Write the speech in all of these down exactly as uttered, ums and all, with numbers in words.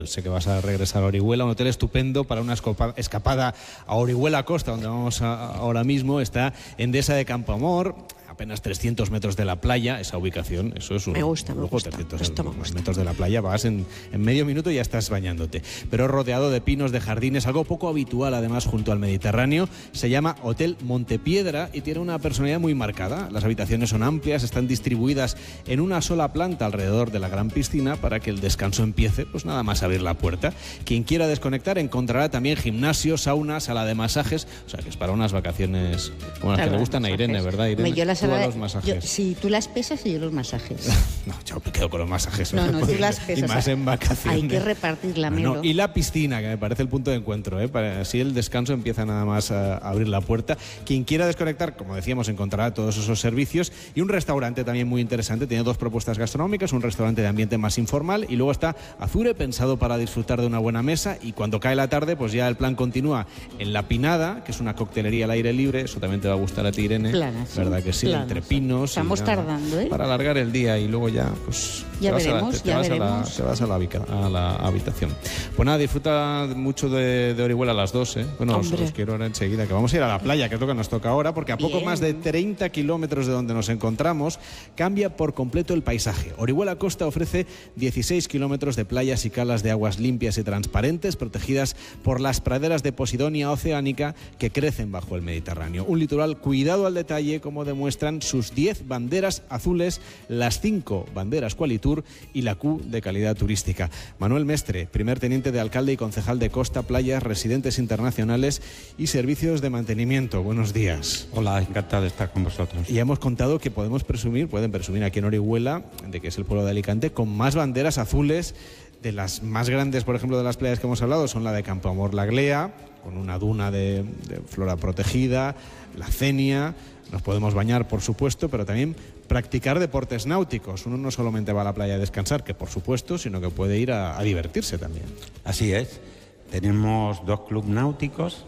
Sé que vas a regresar a Orihuela, un hotel estupendo para una escapada a Orihuela Costa, donde vamos a, ahora mismo. Está Endesa de Campoamor, apenas trescientos metros de la playa. Esa ubicación, eso es un me gusta, lujo, me gusta, trescientos esto me gusta. metros de la playa, vas en, en medio minuto y ya estás bañándote. Pero rodeado de pinos, de jardines, algo poco habitual además junto al Mediterráneo. Se llama Hotel Montepiedra y tiene una personalidad muy marcada. Las habitaciones son amplias, están distribuidas en una sola planta alrededor de la gran piscina para que el descanso empiece, pues nada más abrir la puerta. Quien quiera desconectar encontrará también gimnasio, sauna, sala de masajes, o sea que es para unas vacaciones como las Claro, que le gustan a Irene, ¿verdad, Irene? Me, yo las Tú a sala, los masajes. Yo, sí, tú las pesas y yo los masajes. No, yo me quedo con los masajes. No, no, tú las pesas. Y más en vacaciones. Hay que repartir la no, melo. Y la piscina, que me parece el punto de encuentro, ¿eh? Para, así el descanso empieza nada más a abrir la puerta. Quien quiera desconectar, como decíamos, encontrará todos esos servicios. Y un restaurante también muy interesante. Tiene dos propuestas gastronómicas, un restaurante de ambiente más informal y luego está Azure, pensado para disfrutar de una buena mesa. Y cuando cae la tarde, pues ya el plan continúa en La Pinada, que es una coctelería al aire libre. Eso también te va a gustar a ti, Irene. Planas, ¿verdad que sí? planas. Entre pinos. Estamos tardando, ¿eh? Para alargar el día y luego ya, pues... Ya te veremos, vas a la, te, ya te vas veremos. A la, te vas a la, a la habitación. Pues nada, disfruta mucho de, de Orihuela a las dos, ¿eh? Bueno, os, os quiero ahora enseguida, que vamos a ir a la playa, que es lo que nos toca ahora, porque a poco Bien. más de treinta kilómetros de donde nos encontramos, cambia por completo el paisaje. Orihuela Costa ofrece dieciséis kilómetros de playas y calas de aguas limpias y transparentes, protegidas por las praderas de Posidonia oceánica que crecen bajo el Mediterráneo. Un litoral cuidado al detalle, como demuestran sus diez banderas azules, las cinco banderas Qualitur y la Q de calidad turística. Manuel Mestre, primer teniente de alcalde y concejal de Costa, Playas, Residentes Internacionales y Servicios de Mantenimiento. Buenos días. Hola, encantado de estar con vosotros. Y hemos contado que podemos presumir, pueden presumir aquí en Orihuela, de que es el pueblo de Alicante, con más banderas azules. De las más grandes, por ejemplo, de las playas que hemos hablado, son la de Campoamor La Glea, con una duna de, de flora protegida, la Cenia. Nos podemos bañar, por supuesto, pero también practicar deportes náuticos. Uno no solamente va a la playa a descansar, que por supuesto, sino que puede ir a, a divertirse también. Así es. Tenemos dos clubes náuticos,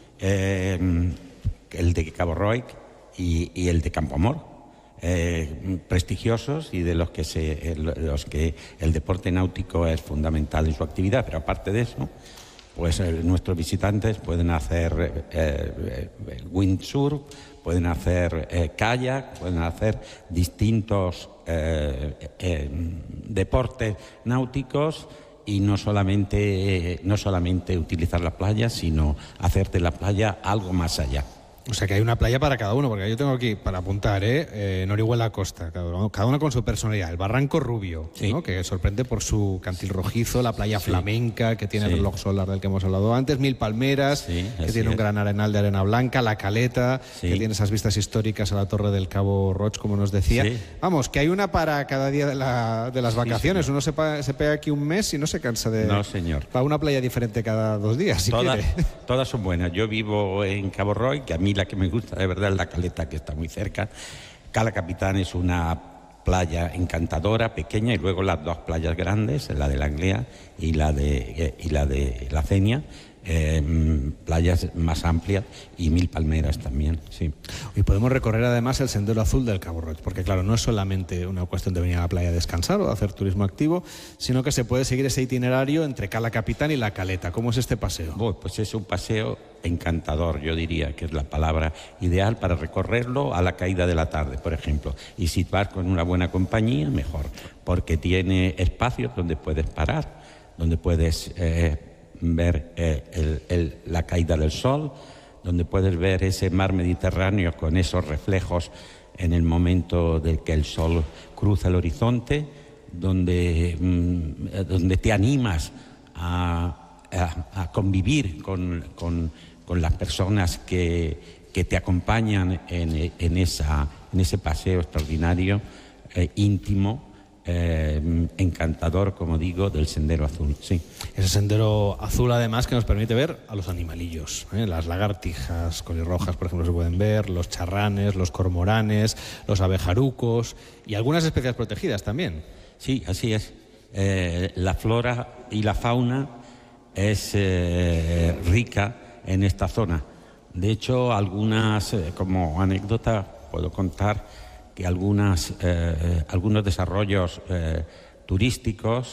eh, el de Cabo Roig y, y el de Campoamor, eh, prestigiosos y de los que, se, los que el deporte náutico es fundamental en su actividad. Pero aparte de eso, pues eh, nuestros visitantes pueden hacer eh, eh, windsurf, pueden hacer eh, kayak, pueden hacer distintos eh, eh, deportes náuticos y no solamente, eh, no solamente utilizar la playa, sino hacer de la playa algo más allá. O sea que hay una playa para cada uno, porque yo tengo aquí para apuntar, ¿eh? Eh, en Orihuela Costa, cada uno, cada uno con su personalidad. El Barranco Rubio, sí, ¿no? Que sorprende por su cantil rojizo, la playa sí, flamenca, que tiene sí, el reloj solar del que hemos hablado antes, Mil Palmeras, sí, que tiene es. un gran arenal de arena blanca, la Caleta, sí, que tiene esas vistas históricas a la Torre del Cabo Roig, como nos decía. Sí. Vamos, que hay una para cada día de, la, de las vacaciones. Sí, uno se, pa, se pega aquí un mes y no se cansa de... No, señor. Para una playa diferente cada dos días, si todas, quiere. Todas son buenas. Yo vivo en Cabo Roig, que a mí la que me gusta de verdad es la Caleta, que está muy cerca. Cala Capitán es una playa encantadora, pequeña, y luego las dos playas grandes, la de la Anglea y la de, y la, de la Cenia, eh, playas más amplias, y Mil Palmeras también, sí. Y podemos recorrer además el Sendero Azul del Cabo Roig, porque claro, no es solamente una cuestión de venir a la playa a descansar o de hacer turismo activo, sino que se puede seguir ese itinerario entre Cala Capitán y la Caleta. ¿Cómo es este paseo? Bueno, pues es un paseo encantador, yo diría que es la palabra ideal para recorrerlo a la caída de la tarde, por ejemplo. Y si vas con una buena compañía, mejor, porque tiene espacios donde puedes parar, donde puedes eh, ver eh, el, el, la caída del sol, donde puedes ver ese mar Mediterráneo con esos reflejos en el momento de que el sol cruza el horizonte, donde, mm, donde te animas a, a, a convivir con, con, con las personas que, que te acompañan en, en, esa, en ese paseo extraordinario, eh, íntimo, Eh, encantador, como digo, del Sendero Azul, sí. Ese Sendero Azul, además, que nos permite ver a los animalillos, ¿eh? Las lagartijas colirrojas, por ejemplo, se pueden ver, los charranes, los cormoranes, los abejarucos y algunas especies protegidas también. Sí, así es. Eh, la flora y la fauna es eh, rica en esta zona. De hecho, algunas, eh, como anécdota, puedo contar que algunas, eh, algunos desarrollos eh, turísticos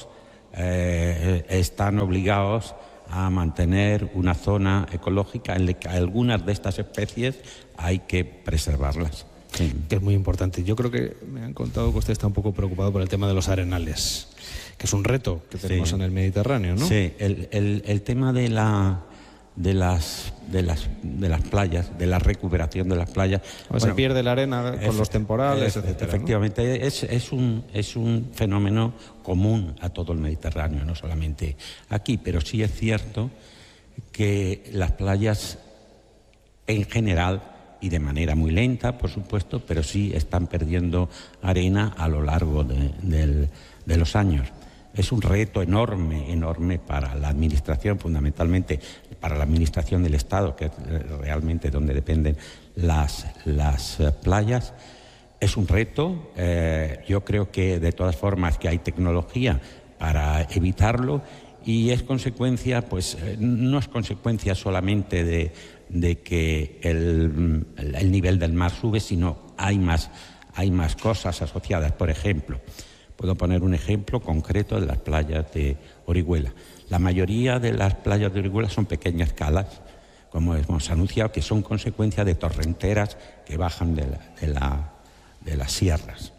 eh, están obligados a mantener una zona ecológica en la que algunas de estas especies hay que preservarlas. Sí. Que es muy importante. Yo creo que me han contado que usted está un poco preocupado por el tema de los arenales, que es un reto que tenemos sí. en el Mediterráneo, ¿no? Sí, el, el, el tema de la... De las, de, las, de las playas, de la recuperación de las playas. Bueno, se pierde la arena con los temporales, es, etcétera. Efectivamente, ¿no? es, es, un, es un fenómeno común a todo el Mediterráneo, no solamente aquí, pero sí es cierto que las playas en general, y de manera muy lenta, por supuesto, pero sí están perdiendo arena a lo largo de, de, de los años. Es un reto enorme, enorme para la administración, fundamentalmente para la administración del Estado, que es realmente donde dependen las, las eh, playas. Es un reto, eh, yo creo que de todas formas que hay tecnología para evitarlo y es consecuencia, pues eh, no es consecuencia solamente de, de que el, el nivel del mar sube, sino hay más, hay más cosas asociadas. Por ejemplo, puedo poner un ejemplo concreto de las playas de Orihuela. La mayoría de las playas de Orihuela son pequeñas calas, como hemos anunciado, que son consecuencia de torrenteras que bajan de, la, de, la, de las sierras.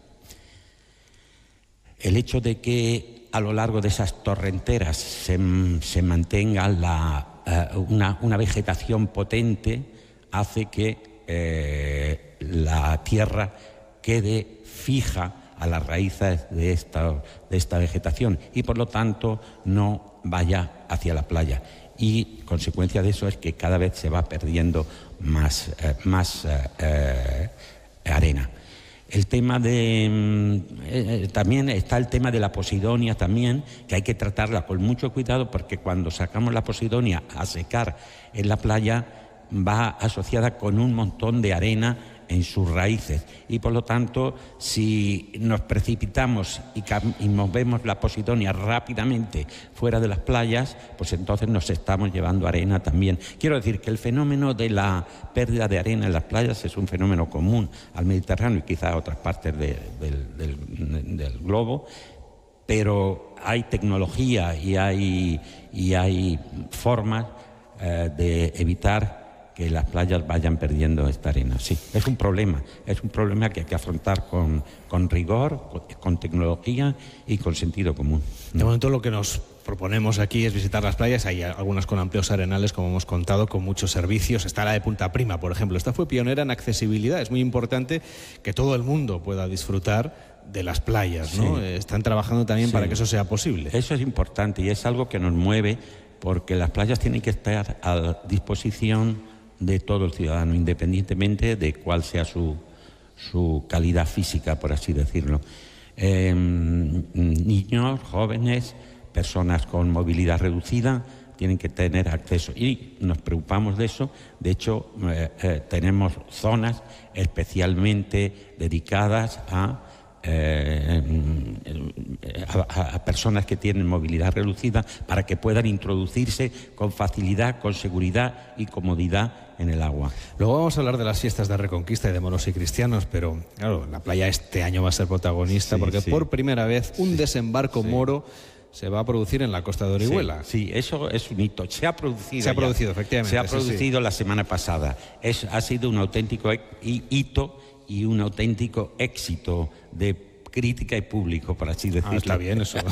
El hecho de que a lo largo de esas torrenteras se, se mantenga la, uh, una, una vegetación potente hace que eh, la tierra quede fija a las raíces de esta, de esta vegetación y por lo tanto no vaya hacia la playa. Y consecuencia de eso es que cada vez se va perdiendo más, eh, más eh, eh, arena. El tema de... Eh, también está el tema de la posidonia también, que hay que tratarla con mucho cuidado porque cuando sacamos la posidonia a secar en la playa va asociada con un montón de arena en sus raíces y por lo tanto si nos precipitamos y, y movemos la posidonia rápidamente fuera de las playas, pues entonces nos estamos llevando arena también. Quiero decir que el fenómeno de la pérdida de arena en las playas es un fenómeno común al Mediterráneo y quizá a otras partes de, del, del, del globo, pero hay tecnología y hay, y hay formas eh, de evitar que las playas vayan perdiendo esta arena. Sí, es un problema, es un problema que hay que afrontar con, con rigor, con, con tecnología y con sentido común. De momento lo que nos proponemos aquí es visitar las playas. Hay algunas con amplios arenales, como hemos contado, con muchos servicios. Está la de Punta Prima, por ejemplo. Esta fue pionera en accesibilidad. Es muy importante que todo el mundo pueda disfrutar de las playas, ¿no? Sí. Están trabajando también sí. para que eso sea posible. Eso es importante y es algo que nos mueve porque las playas tienen que estar a disposición de todo el ciudadano, independientemente de cuál sea su, su calidad física, por así decirlo. Eh, niños, jóvenes, personas con movilidad reducida tienen que tener acceso y nos preocupamos de eso. De hecho, eh, eh, tenemos zonas especialmente dedicadas a Eh, a, a personas que tienen movilidad reducida para que puedan introducirse con facilidad, con seguridad y comodidad en el agua. Luego vamos a hablar de las fiestas de Reconquista y de moros y cristianos, pero claro, la playa este año va a ser protagonista sí, porque sí. por primera vez un sí, desembarco sí. moro se va a producir en la costa de Orihuela. Sí, sí, eso es un hito. Se ha producido. Se ha producido, ya. efectivamente. Se ha producido sí, la semana pasada. Es, ha sido un auténtico hito y un auténtico éxito de crítica y público, por así decirlo. Ah, está bien eso.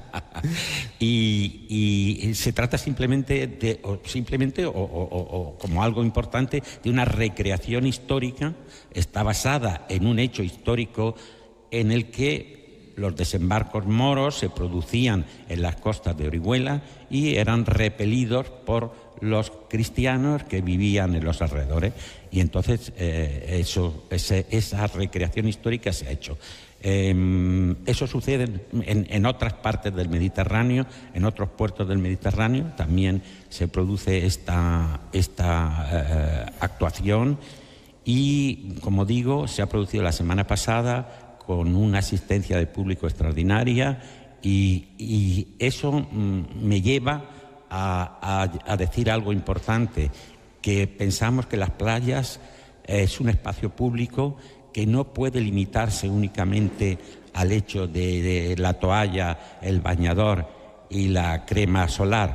y, y se trata simplemente de, o simplemente o, o, o como algo importante, de una recreación histórica. Está basada en un hecho histórico en el que los desembarcos moros se producían en las costas de Orihuela y eran repelidos por los cristianos que vivían en los alrededores. Y entonces eh, eso, ese, esa recreación histórica se ha hecho. Eh, eso sucede en, en otras partes del Mediterráneo, en otros puertos del Mediterráneo. También se produce esta, esta eh, actuación y, como digo, se ha producido la semana pasada con una asistencia de público extraordinaria y, y eso mm, me lleva a, a, a decir algo importante, que pensamos que las playas es un espacio público que no puede limitarse únicamente al hecho de, de la toalla, el bañador y la crema solar